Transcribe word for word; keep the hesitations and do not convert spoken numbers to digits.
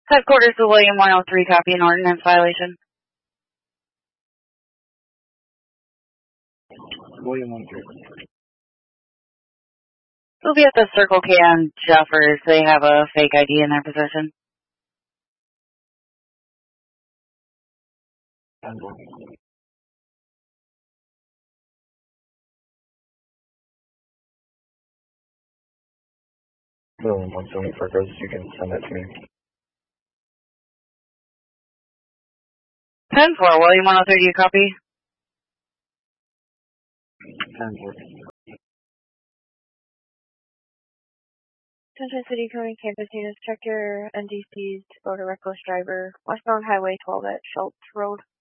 Headquarters to William one oh three, copy an ordinance violation. William one oh three. We'll be at the Circle K on Jeffers. They have a fake I D in their possession. William one oh eight Fargos, you can send that to me. ten four, William one oh three, do you copy? ten four. Central City County Campus units, check your N D Cs to go to reckless driver, westbound Highway twelve at Schultz Road.